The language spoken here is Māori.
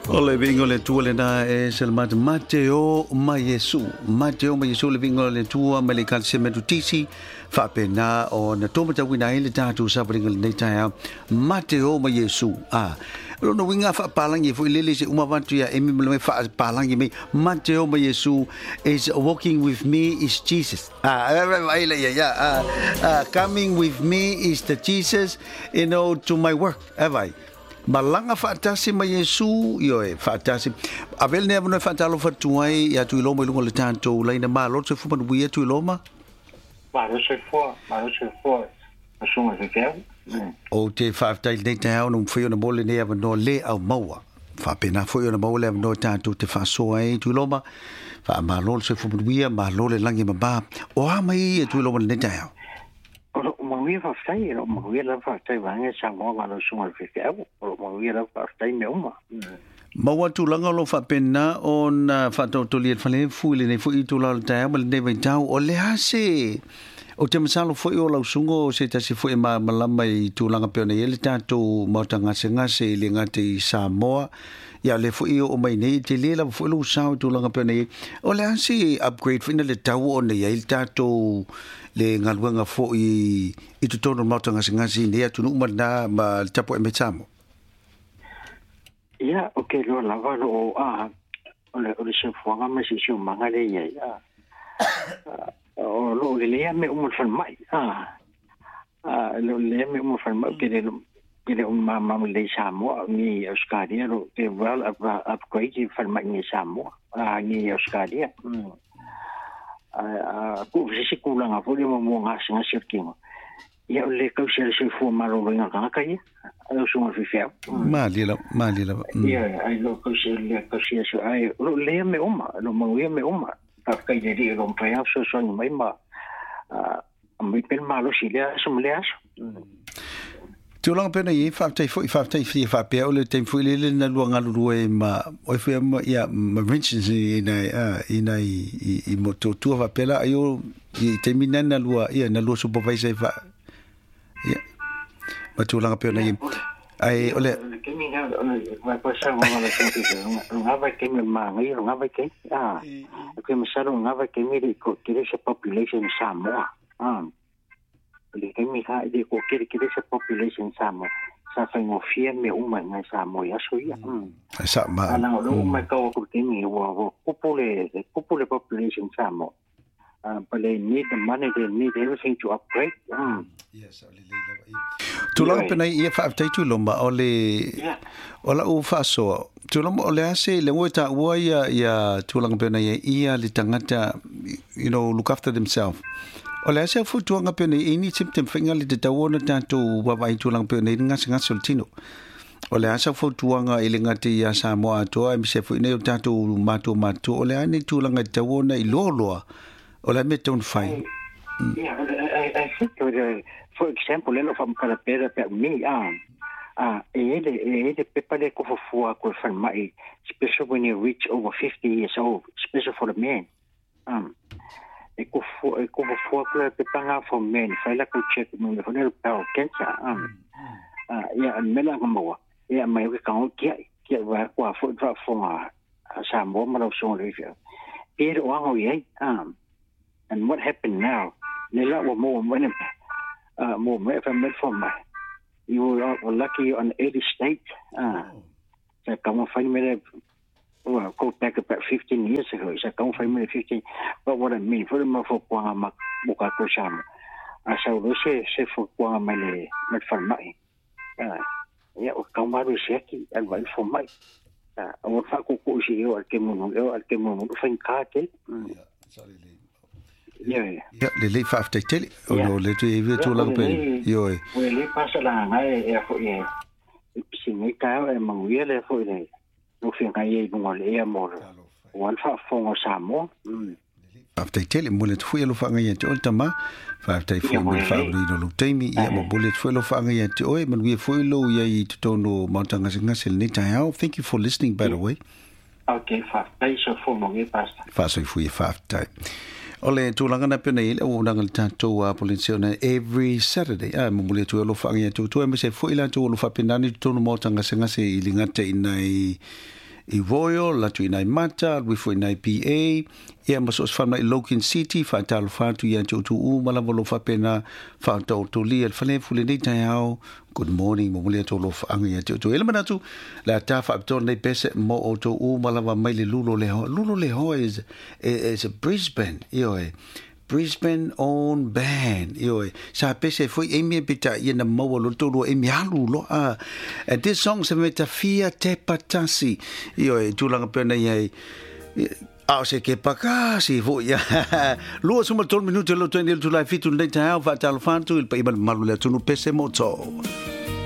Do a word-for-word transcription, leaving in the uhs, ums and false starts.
Ole vingo le tua le na e selmat Mateo ma Yesu Mateo ma Yesu le vingo le tua ma le kalse me tutisi fa pena o na toma ta wina ile tatu sa vingo le taia Mateo ma Yesu ah lo no winga fa palangi fo ile se uma vantu ya emi me fa palangi me Mateo ma Yesu is walking with me is Jesus ah ile ya ya ah coming with me is the Jesus you know to my work have I malanga fatasi ma Yesu yo e fatasi avel ne no fatalo fatuai ya tu iloma ilungo le tanto laina ma lo se fu man buia tu iloma ma lo se fu ma lo se fu asuma se ke o te faftai ne tau no fio na mole ne no le au maua fa pena fo yo na mole no tanto te fa so ai tu iloma fa ma lo se fu man buia ma lo le langi ma ba o ha mai tu iloma ne tau we fa stai no mo we la fa stai va nge sa mo va lo suma fe ke o mo we la fa stai me uma ma wa tu langa lo fa pena on fa to to li fa le fu le ne fu i tu la ta ma le vai tau o le hase o te masalo fo i o la sungo se ta se fo e ma malama i tu langa pe ne ele tanto mo tanga se ngase le ngate i Samoa ya le fo i o mai nei te le la fo lo sa tu langa pe ne o le hase upgrade fina le tau o ne ya il tanto le ngaluanga fo i i tu tono matanga ngasi ne atu no ma ma tapo e metamo ya okay lo la va lo a ole ole se fo nga me si si manga le ya o lo le me um fan mai ah ah lo le me um fan mai ke le ke le um ma ma le samo ni Australia lo ke well upgrade fan mai ni samo ah ni Australia a ku se ku la nga fo le mo nga singa sirkingo ya le ka se se fo ma lo nga ka ka ye a so mo fi fe ma li la ma li la ya ai lo ka se le ka se se ai lo le me uma lo mo ye me uma ka ka ye ri lo pa ya so so ni mai ma a mi pen ma lo si le so mo le as tu lang pena ye fa tai fo fa tai fi fa pe o le tem fo le le na luanga lu e ma o fe ma ya ma Vincent ina ina i i moto tu va pela io i termina na lua ia na lua supervisor va ya ma tu lang pena ye ai ole ke mi nga va pasar mo la gente nga va ke mi ma ngi nga va ke ah ke mi sa nga va ke mi ko ke se population Samoa ah le ke mi ha de ko ke ke se population Samoa sa fa ngo fie me uma nga Samoa ya so ya sa ma ana lo ma ko ko ke mi wo popule popule population Samoa uh, but they need the money, they need everything to upgrade. Mm. Yes, tu la pena ia fa tai tu lomba ole ola u faso tu lomba ole ase le ngota wa ia ia tu la pena ia li tangata you know look after themselves ole ase fu tu nga pena ini symptom finga li te tawona tanto wa vai tu la pena ngas ngas soltino ole ase fu tu nga ile ngati ya Samoa to ai se fu ne tanto mato mato ole ani tu la ngata tawona i lolo ole me ton fai yeah I I think uh, for example lelo fa para pera per me ah ah ele ele pepale ko fo ko fan mai especially when you reach over fifty years old especially for the men um e ko fo e ko fo ko pepanga for men fa la ko check no le hono pa cancer um ah ya mela ko mo ya mai ko ka ki ki wa ko fo fa fo sa mo ma lo so le pero wa ho ye um and what happened now Nila wa mo when uh mo me from from you were lucky on eighty states ah so come find me well go back about fifteen years ago so come find me fifteen but what I mean for me for kwa ma buka ko sham asa lo se se for kwa ma le met from mai ah ya o come ba se ki al vai for mai ah o fa ko ko si yo al ke mo yo al ke mo fa ka ke sorry yeah yeah le le fa te tele o no le tu e tu la pe yo e we le pasa la ngai e fo e si ni ka e mo ye le fo le no fin ka ye mo le e mo o fa fo ngo sa mo fa te tele mo le tu lo fa ngai te o tama fa te fo mo fa ri no lu te mi e mo bullet fo lo fa ngai te o e mo we fo lo ye i to no mountain nga se ni ta thank you for listening by the way okay fa tai so fo mo ngai pasta fa so fu ye fa tai Ole tu langa na pena ile o nanga tanto a polisiona every Saturday a mo mule tu lo fa ngia tu tu me se foi la tu lo fa pena ni tu no mo tanga senga se ilingate inai i Royal la tu nai mata we for nai P A ia maso fa mai Logan City fa tal fa tu ia tu u mala volo fa pena fa to to li el fale fule ni tai au good morning mo le to lo fa anga tu tu ele mana tu la ta fa to nei pese mo o to u mala va mai le lulo le ho lulo le ho is is a Brisbane io e Brisbane own band io sa pese foi e mi bita ia na mo lo to lo e mi alu lo a and this song se meta fia te patasi io e tu langa pena ia ah se che paka si vo ya lo suma tol minuto lo tende tu la fitu nei tau fa tal fantu il pa malu le tu no pese moto